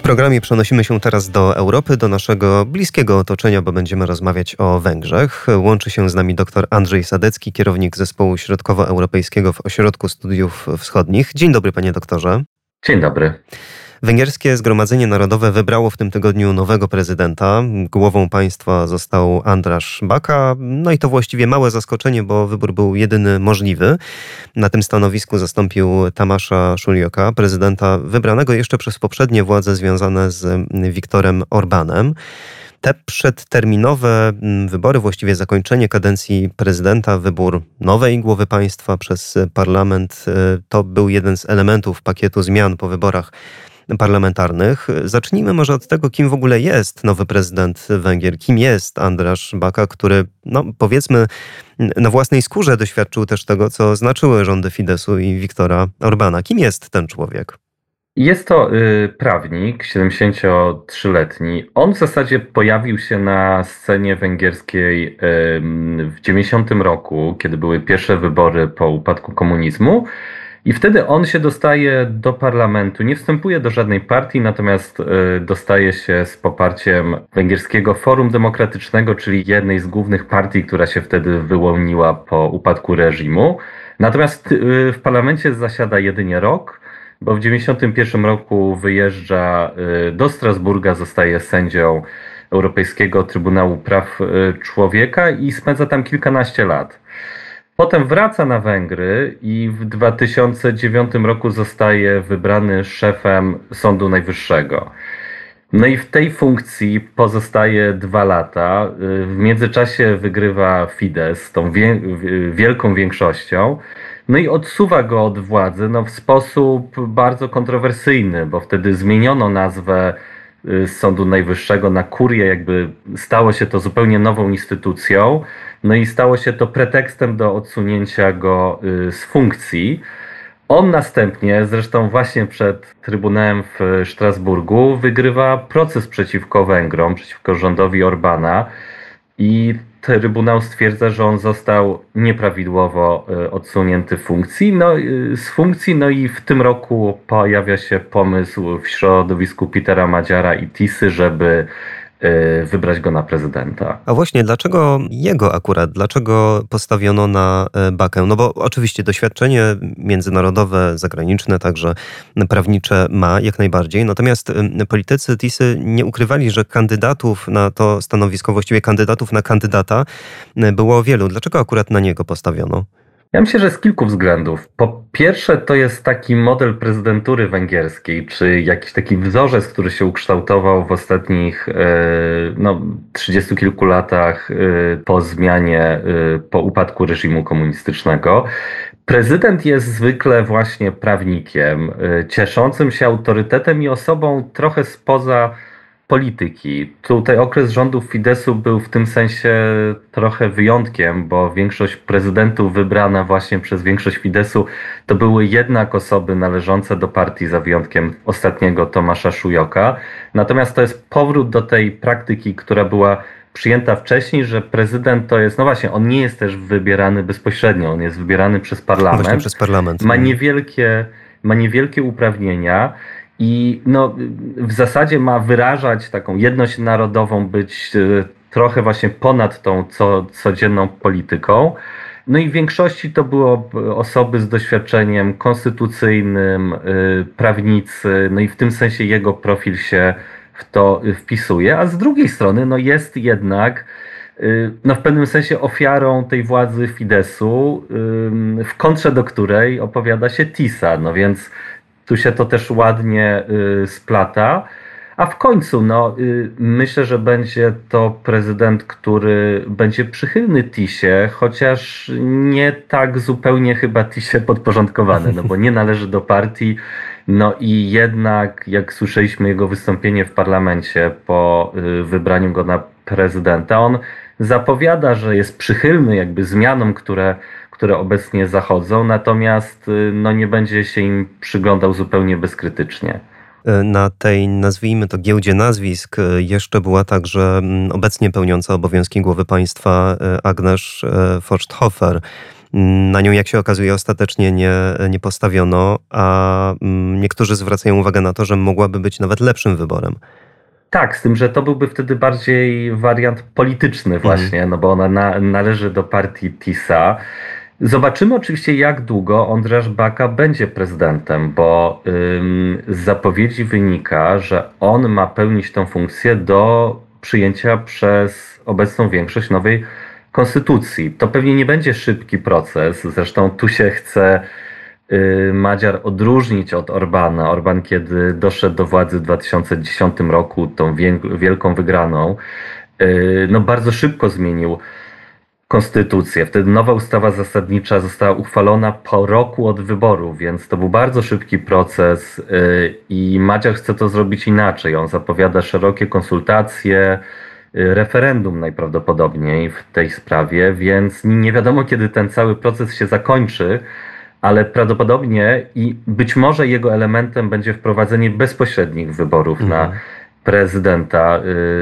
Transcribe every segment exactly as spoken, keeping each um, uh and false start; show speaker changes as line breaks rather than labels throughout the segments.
programie przenosimy się teraz do Europy, do naszego bliskiego otoczenia, bo będziemy rozmawiać o Węgrzech. Łączy się z nami dr Andrzej Sadecki, kierownik Zespołu Środkowoeuropejskiego w Ośrodku Studiów Wschodnich. Dzień dobry, panie doktorze.
Dzień dobry.
Węgierskie Zgromadzenie Narodowe wybrało w tym tygodniu nowego prezydenta. Głową państwa został András Baka. No i to właściwie małe zaskoczenie, bo wybór był jedyny możliwy. Na tym stanowisku zastąpił Tamasza Szulioka, prezydenta wybranego jeszcze przez poprzednie władze związane z Viktorem Orbánem. Te przedterminowe wybory, właściwie zakończenie kadencji prezydenta, wybór nowej głowy państwa przez parlament, to był jeden z elementów pakietu zmian po wyborach parlamentarnych. Zacznijmy może od tego, kim w ogóle jest nowy prezydent Węgier, kim jest András Baka, który, no powiedzmy, na własnej skórze doświadczył też tego, co znaczyły rządy Fideszu i Viktora Orbána. Kim jest ten człowiek?
Jest to y, prawnik, siedemdziesięciotrzyletni. On w zasadzie pojawił się na scenie węgierskiej y, w dziewięćdziesiątym roku, kiedy były pierwsze wybory po upadku komunizmu. I wtedy on się dostaje do parlamentu, nie wstępuje do żadnej partii, natomiast y, dostaje się z poparciem Węgierskiego Forum Demokratycznego, czyli jednej z głównych partii, która się wtedy wyłoniła po upadku reżimu. Natomiast y, w parlamencie zasiada jedynie rok, bo w dziewięćdziesiątym pierwszym roku wyjeżdża y, do Strasburga, zostaje sędzią Europejskiego Trybunału Praw y, Człowieka i spędza tam kilkanaście lat. Potem wraca na Węgry i w dwa tysiące dziewiątym roku zostaje wybrany szefem Sądu Najwyższego. No i w tej funkcji pozostaje dwa lata. W międzyczasie wygrywa Fidesz tą wie, wielką większością. No i odsuwa go od władzy no, w sposób bardzo kontrowersyjny, bo wtedy zmieniono nazwę z Sądu Najwyższego na kurię, jakby stało się to zupełnie nową instytucją. No i stało się to pretekstem do odsunięcia go z funkcji. On następnie, zresztą właśnie przed Trybunałem w Strasburgu, wygrywa proces przeciwko Węgrom, przeciwko rządowi Orbána i Trybunał stwierdza, że on został nieprawidłowo odsunięty funkcji, no, z funkcji. No i w tym roku pojawia się pomysł w środowisku Petera Madziara i Tisy, żeby wybrać go na prezydenta.
A właśnie, dlaczego jego akurat? Dlaczego postawiono na Bakę? No bo oczywiście doświadczenie międzynarodowe, zagraniczne, także prawnicze ma jak najbardziej. Natomiast politycy Tisy nie ukrywali, że kandydatów na to stanowisko, właściwie kandydatów na kandydata było wielu. Dlaczego akurat na niego postawiono?
Ja myślę, że z kilku względów. Po pierwsze, to jest taki model prezydentury węgierskiej, czy jakiś taki wzorzec, który się ukształtował w ostatnich no, trzydziestu kilku latach po zmianie, po upadku reżimu komunistycznego. Prezydent jest zwykle właśnie prawnikiem, cieszącym się autorytetem i osobą trochę spoza polityki. Tutaj okres rządów Fideszu był w tym sensie trochę wyjątkiem, bo większość prezydentów wybrana właśnie przez większość Fideszu to były jednak osoby należące do partii, za wyjątkiem ostatniego Tamasza Szulioka. Natomiast to jest powrót do tej praktyki, która była przyjęta wcześniej, że prezydent to jest, no właśnie, on nie jest też wybierany bezpośrednio, on jest wybierany przez parlament.
Właśnie przez parlament.
Ma niewielkie, ma niewielkie uprawnienia. I no, w zasadzie ma wyrażać taką jedność narodową, być trochę właśnie ponad tą co, codzienną polityką. No i w większości to było osoby z doświadczeniem konstytucyjnym, prawnicy, no i w tym sensie jego profil się w to wpisuje. A z drugiej strony no jest jednak no w pewnym sensie ofiarą tej władzy Fideszu, w kontrze do której opowiada się Tisa. No więc tu się to też ładnie y, splata. A w końcu no, y, myślę, że będzie to prezydent, który będzie przychylny Tisie, chociaż nie tak zupełnie chyba Tisie podporządkowany, no bo nie należy do partii. No i jednak, jak słyszeliśmy jego wystąpienie w parlamencie po y, wybraniu go na prezydenta, on zapowiada, że jest przychylny jakby zmianom, które które obecnie zachodzą, natomiast no, nie będzie się im przyglądał zupełnie bezkrytycznie.
Na tej, nazwijmy to, giełdzie nazwisk jeszcze była także obecnie pełniąca obowiązki głowy państwa Agnes Forsthofer. Na nią, jak się okazuje, ostatecznie nie, nie postawiono, a niektórzy zwracają uwagę na to, że mogłaby być nawet lepszym wyborem.
Tak, z tym, że to byłby wtedy bardziej wariant polityczny właśnie, mhm. no bo ona na, należy do partii TISA. Zobaczymy oczywiście, jak długo András Baka będzie prezydentem, bo ym, z zapowiedzi wynika, że on ma pełnić tę funkcję do przyjęcia przez obecną większość nowej konstytucji. To pewnie nie będzie szybki proces, zresztą tu się chce y, Madziar odróżnić od Orbána. Orbán, kiedy doszedł do władzy w dwa tysiące dziesiątym roku, tą wie, wielką wygraną, y, no bardzo szybko zmienił konstytucję. Wtedy nowa ustawa zasadnicza została uchwalona po roku od wyborów, więc to był bardzo szybki proces yy, i Madziar chce to zrobić inaczej. On zapowiada szerokie konsultacje, yy, referendum najprawdopodobniej w tej sprawie, więc nie wiadomo, kiedy ten cały proces się zakończy, ale prawdopodobnie i być może jego elementem będzie wprowadzenie bezpośrednich wyborów mhm. na prezydenta,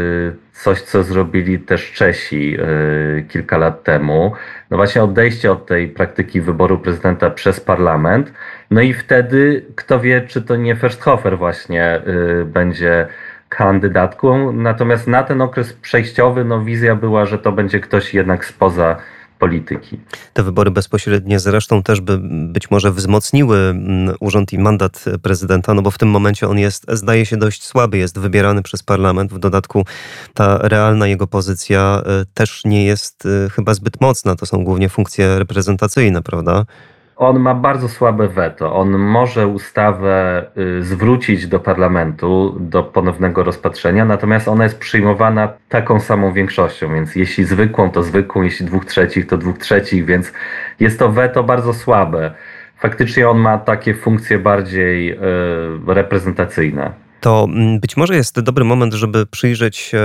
coś co zrobili też Czesi kilka lat temu. No właśnie odejście od tej praktyki wyboru prezydenta przez parlament. No i wtedy kto wie, czy to nie Firsthofer właśnie będzie kandydatką. Natomiast na ten okres przejściowy no wizja była, że to będzie ktoś jednak spoza polityki.
Te wybory bezpośrednie zresztą też by być może wzmocniły urząd i mandat prezydenta, no bo w tym momencie on jest, zdaje się, dość słaby, jest wybierany przez parlament. W dodatku ta realna jego pozycja też nie jest chyba zbyt mocna. To są głównie funkcje reprezentacyjne, prawda?
On ma bardzo słabe weto. On może ustawę zwrócić do parlamentu do ponownego rozpatrzenia, natomiast ona jest przyjmowana taką samą większością, więc jeśli zwykłą, to zwykłą, jeśli dwóch trzecich, to dwóch trzecich, więc jest to weto bardzo słabe. Faktycznie on ma takie funkcje bardziej y, reprezentacyjne.
To być może jest dobry moment, żeby przyjrzeć się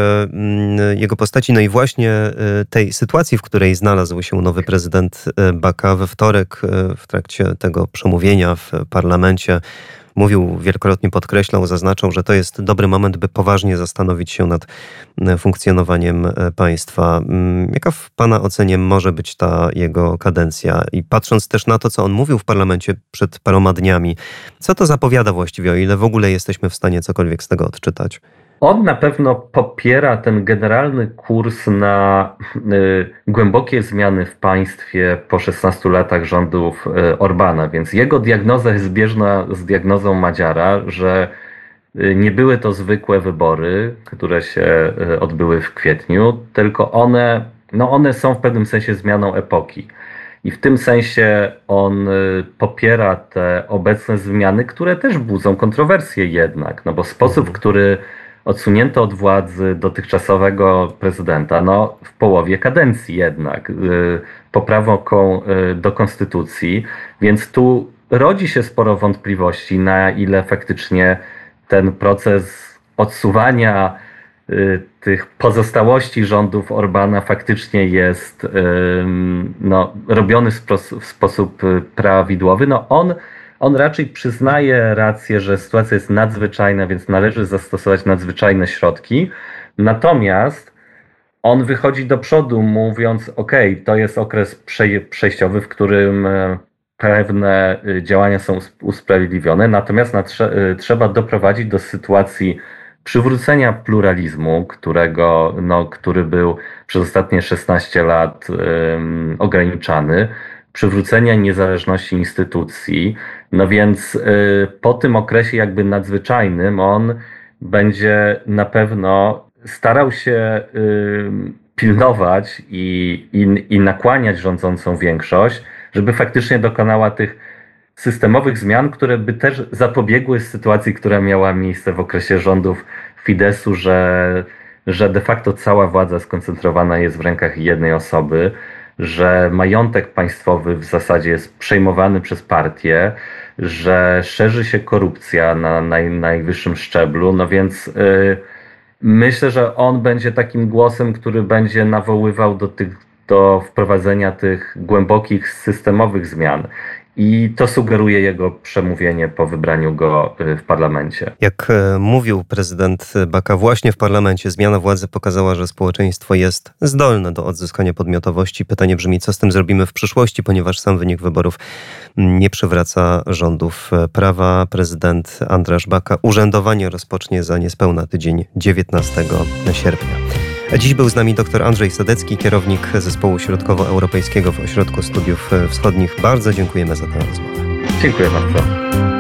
jego postaci, no i właśnie tej sytuacji, w której znalazł się nowy prezydent Baka. We wtorek w trakcie tego przemówienia w parlamencie mówił, wielokrotnie podkreślał, zaznaczał, że to jest dobry moment, by poważnie zastanowić się nad funkcjonowaniem państwa. Jaka w pana ocenie może być ta jego kadencja? I patrząc też na to, co on mówił w parlamencie przed paroma dniami, co to zapowiada właściwie, o ile w ogóle jesteśmy w stanie cokolwiek z tego odczytać?
On na pewno popiera ten generalny kurs na y, głębokie zmiany w państwie po szesnastu latach rządów y, Orbána, więc jego diagnoza jest zbieżna z diagnozą Madziara, że y, nie były to zwykłe wybory, które się y, odbyły w kwietniu, tylko one, no one są w pewnym sensie zmianą epoki. I w tym sensie on y, popiera te obecne zmiany, które też budzą kontrowersje jednak, no bo sposób, w który odsunięto od władzy dotychczasowego prezydenta, no w połowie kadencji jednak, yy, poprawką yy, do konstytucji, więc tu rodzi się sporo wątpliwości, na ile faktycznie ten proces odsuwania yy, tych pozostałości rządów Orbána faktycznie jest yy, no, robiony w, spos- w sposób prawidłowy. No on On raczej przyznaje rację, że sytuacja jest nadzwyczajna, więc należy zastosować nadzwyczajne środki. Natomiast on wychodzi do przodu, mówiąc: OK, to jest okres przejściowy, w którym pewne działania są usprawiedliwione, natomiast trzeba doprowadzić do sytuacji przywrócenia pluralizmu, którego, no, który był przez ostatnie szesnaście lat um, ograniczany, przywrócenia niezależności instytucji. No więc y, po tym okresie jakby nadzwyczajnym on będzie na pewno starał się y, pilnować i, i, i nakłaniać rządzącą większość, żeby faktycznie dokonała tych systemowych zmian, które by też zapobiegły sytuacji, która miała miejsce w okresie rządów Fideszu, że, że de facto cała władza skoncentrowana jest w rękach jednej osoby, że majątek państwowy w zasadzie jest przejmowany przez partię, że szerzy się korupcja na naj, najwyższym szczeblu, no więc yy, myślę, że on będzie takim głosem, który będzie nawoływał do, tych, do wprowadzenia tych głębokich systemowych zmian. I to sugeruje jego przemówienie po wybraniu go w parlamencie.
Jak mówił prezydent Baka właśnie w parlamencie, zmiana władzy pokazała, że społeczeństwo jest zdolne do odzyskania podmiotowości. Pytanie brzmi, co z tym zrobimy w przyszłości, ponieważ sam wynik wyborów nie przywraca rządów prawa. Prezydent Andras Baka urzędowanie rozpocznie za niespełna tydzień, dziewiętnastego sierpnia. A dziś był z nami dr Andrzej Sadecki, kierownik Zespołu Środkowoeuropejskiego w Ośrodku Studiów Wschodnich. Bardzo dziękujemy za tę rozmowę.
Dziękuję bardzo.